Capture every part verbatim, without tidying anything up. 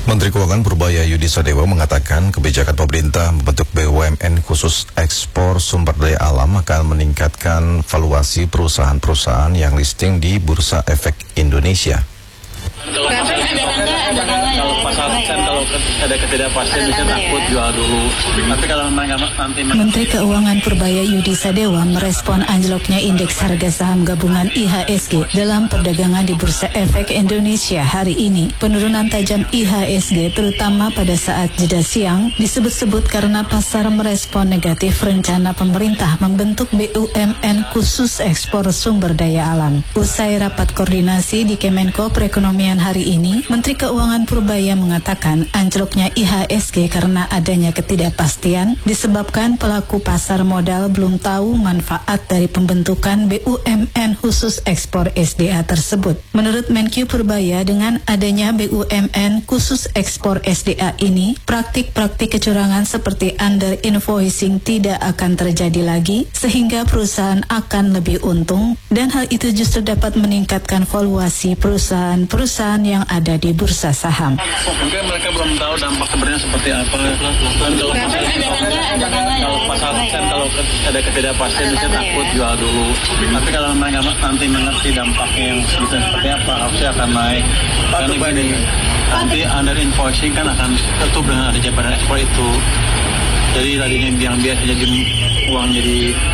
Menteri Keuangan Purbaya Yudi Sadewa mengatakan kebijakan pemerintah membentuk B U M N khusus ekspor sumber daya alam akan meningkatkan valuasi perusahaan-perusahaan yang listing di Bursa Efek Indonesia. Kalau pasar kan kalau ada ketidakpastian bisa takut jual dulu. Tapi kalau memang nanti Menteri Keuangan Purbaya Yudi Sadewa merespon anjloknya indeks harga saham gabungan I H S G dalam perdagangan di Bursa Efek Indonesia hari ini. Penurunan tajam I H S G terutama pada saat jeda siang disebut-sebut karena pasar merespon negatif rencana pemerintah membentuk B U M N khusus ekspor sumber daya alam. Usai rapat koordinasi di Kemenko Perekonomian hari ini, Menteri Keuangan Purbaya mengatakan anjloknya I H S G karena adanya ketidakpastian disebabkan pelaku pasar modal belum tahu manfaat dari pembentukan B U M N khusus ekspor S D A tersebut. Menurut Menkyu Purbaya, dengan adanya B U M N khusus ekspor S D A ini, praktik-praktik kecurangan seperti under invoicing tidak akan terjadi lagi sehingga perusahaan akan lebih untung dan hal itu justru dapat meningkatkan valuasi perusahaan-perusahaan yang ada di bursa saham. Mungkin mereka belum tahu dampak sebenarnya seperti apa. Kalau pasar, kalau pasar kan kalau ada ketidakpastian bisa takut jual dulu. Tapi kalau mereka nanti mengerti dampaknya yang bisa seperti apa, harusnya akan naik. Karena begini, nanti under invoicing kan akan tutup dengan ada jabatan ekspor itu. Jadi tadinya yang biasa jadi uang jadi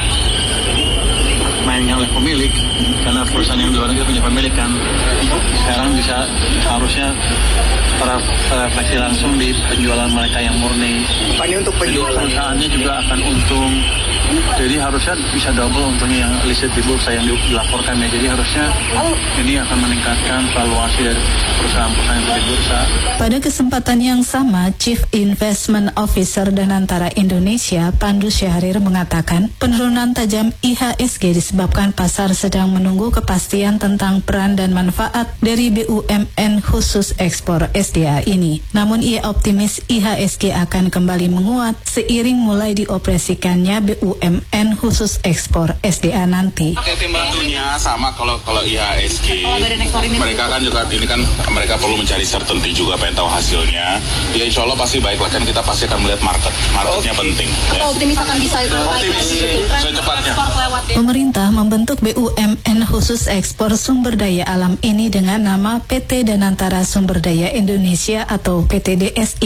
mainnya oleh pemilik, karena perusahaan yang di luar negeri punya pemilik kan, sekarang bisa harusnya terrefleksi langsung di penjualan mereka yang murni. Ini untuk penjualan perusahaannya juga akan untung, jadi harusnya bisa double untungnya yang listed di bursa yang dilaporkan ya. Jadi harusnya ini akan meningkatkan valuasi dari perusahaan-perusahaan yang di bursa. Pada kesempatan yang sama, Chief Investment Officer Danantara Indonesia, Pandu Syahrir mengatakan penurunan tajam I H S G disebabkan pasar sedang menunggu kepastian tentang peran dan manfaat dari B U M N khusus ekspor S D A ini. Namun ia optimis I H S G akan kembali menguat seiring mulai dioperasikannya B U M N khusus ekspor S D A nanti. Tim bantunya sama kalau kalau I H S G. Mereka kan juga ini kan mereka perlu mencari certainty juga, pengen tahu hasilnya. Ya insya Allah pasti baik lah, kan kita pasti akan melihat market. Marketnya okay. penting. Ya. Optimis akan bisa itu. Optimis secepatnya. Pemerintah membentuk B U M N khusus ekspor sumber daya alam ini dengan nama P T Danantara Sumber Daya Indonesia atau P T D S I.